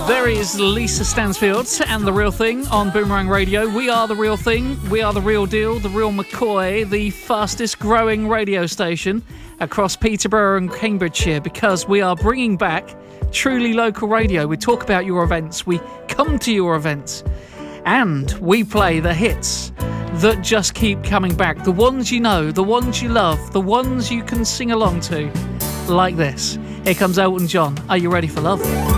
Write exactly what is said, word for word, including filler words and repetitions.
There is Lisa Stansfield and The Real Thing on Boomerang Radio. We are The Real Thing. We are The Real Deal, The Real McCoy, the fastest growing radio station across Peterborough and Cambridgeshire, because we are bringing back truly local radio. We talk about your events. We come to your events. And we play the hits that just keep coming back. The ones you know, the ones you love, the ones you can sing along to. Like this. Here comes Elton John. Are you ready for love?